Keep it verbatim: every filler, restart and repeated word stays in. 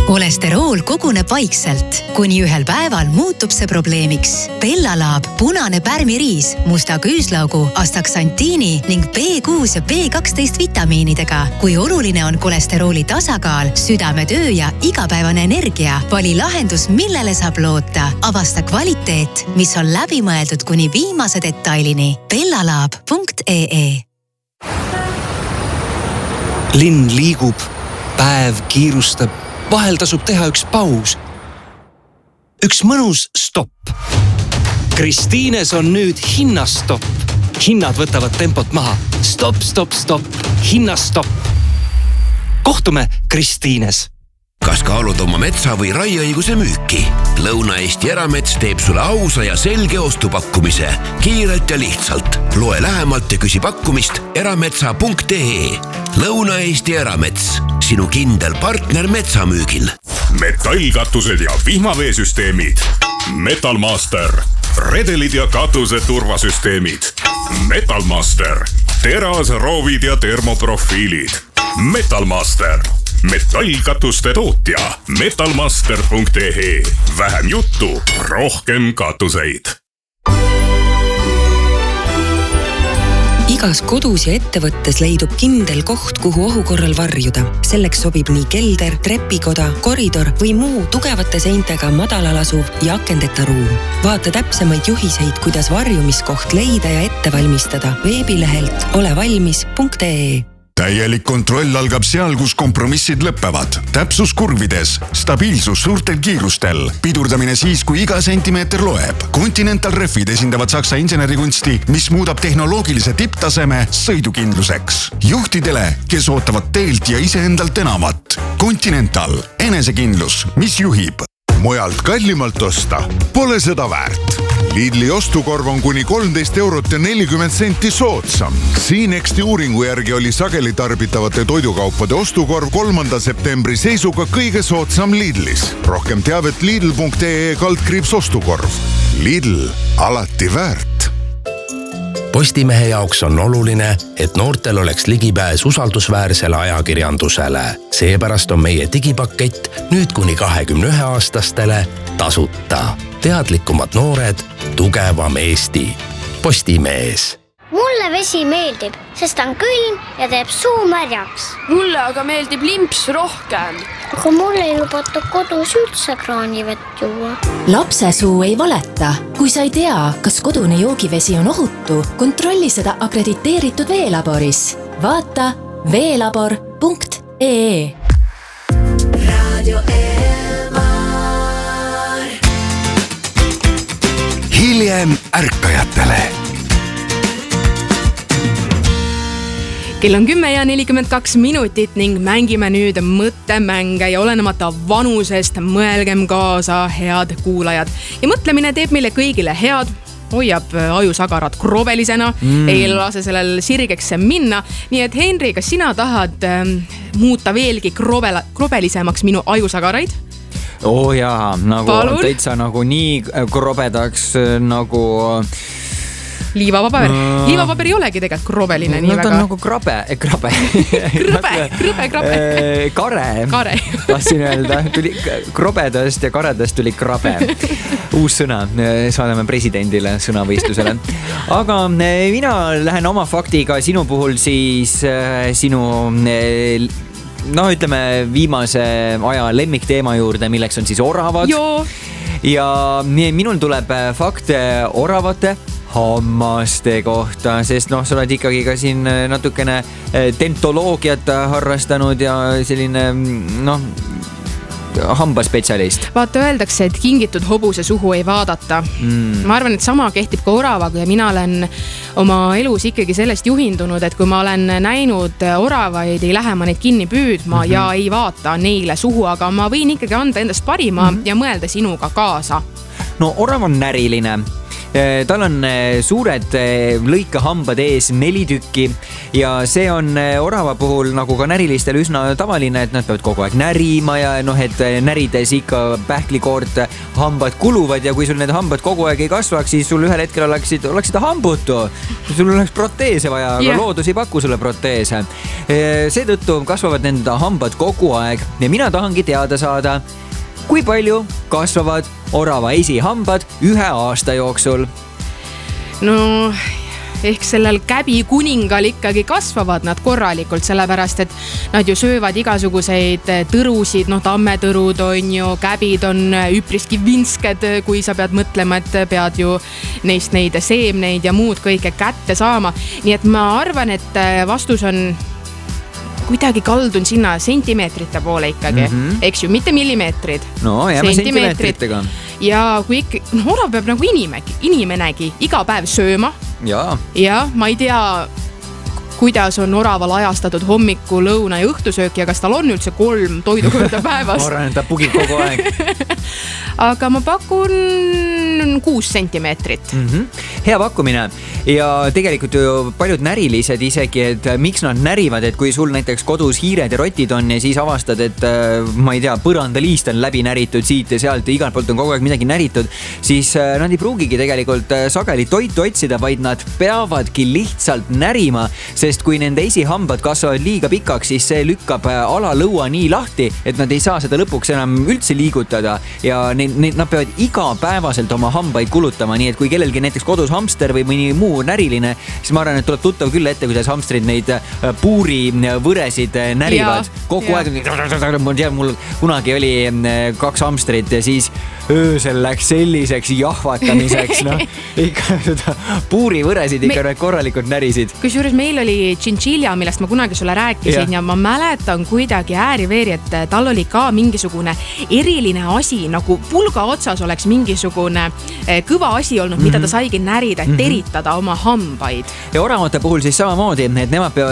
Kolesterool koguneb vaikselt, kuni ühel päeval muutub see probleemiks. Bellalaab, punane pärmiriis, musta küüslaugu, astaksantiini ning B kuus ja B kaksteist vitamiinidega. Kui oluline on kolesterooli tasakaal, südametöö ja igapäevane energia, vali lahendus, millele saab loota. Avasta kvaliteet, mis on läbimõeldud kuni viimase detailini. bellalaab punkt ee Linn liigub, päev kiirustab, vahel tasub teha üks paus. Üks mõnus stopp. Kristiines on nüüd hinnastopp. Hinnad võtavad tempot maha. Stopp, stopp, stopp. Hinnastopp. Kohtume Kristiines. Kas kaalud oma metsa või raieõiguse müüki? Lõuna-Eesti Eramets teeb sulle ausa ja selge ostupakkumise. Kiirelt ja lihtsalt. Loe lähemalt ja küsi pakkumist erametsa punkt ee. Lõuna-Eesti Eramets. Sinu kindel partner metsamüügil. Metallkatused ja vihmaveesüsteemid. Metalmaster. Redelid ja katuse turvasüsteemid. Metalmaster. Teras, roovid ja termoprofiilid. Metalmaster. Metallkatuste tootja. metalmaster punkt ee. Vähem juttu, rohkem katuseid. Igas kodus ja ettevõttes leidub kindel koht, kuhu ohu korral varjuda. Selleks sobib nii kelder, trepikoda, koridor või muu tugevate seintega madalal asuv ja akendeta ruum. Vaata täpsemaid juhiseid, kuidas varjumiskoht leida ja ette valmistada veebilehelt olevalmis punkt ee. Täielik kontroll algab seal, kus kompromissid lõppevad. Täpsus kurvides, stabiilsus suurtel kiirustel, pidurdamine siis, kui iga sentimeeter loeb. Continental Refid esindavad Saksa insenerikunsti, mis muudab tehnoloogilise tipptaseme sõidukindluseks. Juhtidele, kes ootavad teelt ja iseendalt enamat. Continental, enesekindlus, mis juhib. Mujalt kallimalt osta pole seda väärt. Lidli ostukorv on kuni kolmteist eurot ja nelikümmend senti soodsam. Siinexti uuringu järgi oli sageli tarbitavate toidukaupade ostukorv kolmanda septembri seisuga kõige soodsam Lidlis. Rohkem teavet lidl punkt ee kaldkriips ostukorv. Lidl, alati väärt. Postimehe jaoks on oluline, et noortel oleks ligipääs usaldusväärsele ajakirjandusele. Seepärast on meie digipakett nüüd kuni kahekümne ühe aastastele tasuta. Teadlikumad noored, tugevam Eesti. Postimees. Mulle vesi meeldib, sest on külm ja teeb suu märjaks. Mulle aga meeldib limps rohkem. Aga mulle ei lubata kodus üldse kraanivett juua. Lapse suu ei valeta. Kui sa ei tea, kas kodune joogivesi on ohutu, kontrolli seda akrediteeritud veelaboris. Vaata veelabor punkt ee. Radio Hiljem ärkajatele. Kell on kümme ja nelikümmend kaks minutit ning mängime nüüd mõttemänge ja olenemata vanusest mõelgem kaasa, head kuulajad. Ja mõtlemine teeb meile kõigile head, hoiab ajusagarat krobelisena, mm. ei lase sellel sirgeks minna. Nii et Henri, kas sina tahad ähm, muuta veelgi krobel, krobelisemaks minu ajusagaraid? Oh jaa, nagu Palun? Täitsa nagu nii krobedaks nagu... Liivapaber. Uh, Liivapaber ei olegi tegelikult krobeline. No nii ta väga... on nagu krabe. krabe. krõbe, krõbe, krabe. Kare. Kare. Tahtsin öelda. Tuli krobedast ja karedast tuli krabe. Uus sõna. Saadame presidendile sõnavõistlusele. Aga mina lähen oma faktiga sinu puhul siis sinu... no ütleme viimase aja lemmikteema juurde, milleks on siis oravad. Joo. Ja minul tuleb fakt oravate hammaste kohta, sest noh, sa oled ikkagi ka siin natukene dentoloogiat harrastanud ja selline noh, hambaspetsialist. Vaata, öeldakse, et kingitud hobuse suhu ei vaadata. Mm. Ma arvan, et sama kehtib ka oravaga ja mina olen oma elus ikkagi sellest juhindunud, et kui ma olen näinud oravaid, ei lähe ma neid kinni püüdma mm-hmm. ja ei vaata neile suhu, aga ma võin ikkagi anda endast parima mm-hmm. ja mõelda sinuga kaasa. No orav on näriline. tal on suured lõikehambad ees, neli tükki ja see on orava puhul nagu ka närilistel üsna tavaline, et nad peavad kogu aeg närima ja noh, et närides ikka pähklikoort hambad kuluvad ja kui sul need hambad kogu aeg ei kasvaks, siis sul ühel hetkel oleksid, oleksid hambutu. Sul oleks proteese vaja, aga yeah. loodus ei paku sulle proteese. Seetõttu kasvavad nende hambad kogu aeg ja mina tahangi teada saada, kui palju kasvavad orava esihambad ühe aasta jooksul? No ehk sellel käbi kuningal ikkagi kasvavad nad korralikult, sellepärast et nad ju söövad igasuguseid tõrusid, noh tammetõrud on ju, käbid on üpriski vinsked, kui sa pead mõtlema, et pead ju neist neid seemneid ja muud kõike kätte saama. Nii et ma arvan, et vastus on kuidagi kaldun sinna sentimeetrite poole ikkagi, mm-hmm. eks ju, mitte millimeetrid. No jääme sentimeetritega. Ja kui ikka, no orav peab nagu inimegi, inimenegi iga päev sööma. Ja. ja ma ei tea, kuidas on oraval ajastatud hommiku, lõuna ja õhtusööki ja kas tal on üldse kolm toidukorda päevas. Ma arvan, et ta pugib kogu aeg. Aga ma pakun kuus sentimeetrit. Mm-hmm. Hea pakkumine ja tegelikult ju paljud närilised isegi, et miks nad närivad, et kui sul näiteks kodus hiired ja rotid on ja siis avastad, et ma ei tea, põrandaliist on läbi näritud siit ja sealt ja igalt poolt on kogu aeg midagi näritud, siis nad ei pruugigi tegelikult sageli toitu otsida, vaid nad peavadki lihtsalt närima, sest kui nende esihambad kasvavad liiga pikaks, siis see lükkab alalõua nii lahti, et nad ei saa seda lõpuks enam üldse liigutada ja neid, neid, nad peavad igapäevaselt oma hambaid kulutama, nii et kui kellelgi näiteks kodus hamster või mõni muu näriline, siis ma arvan, et tuleb tuttav küll ette, kuidas hamstrid neid puuri võresid närivad. Ja, kogu ja. aeg, ma tean, mul kunagi oli kaks hamstrit ja siis öösel läks selliseks jahvatamiseks, noh, ikka seda puuri võresid ikka me... korralikult närisid. Kusjuures meil oli chinchilla, millest ma kunagi sulle rääkisin ja, ja ma mäletan kuidagi ääriveeri, et tal oli ka mingisugune eriline asi, nagu pulga otsas oleks mingisugune kõva asi olnud, mm-hmm. mida ta saigi närida, et teritada oma hambaid. Ja oravate puhul siis samamoodi, et nemad peavad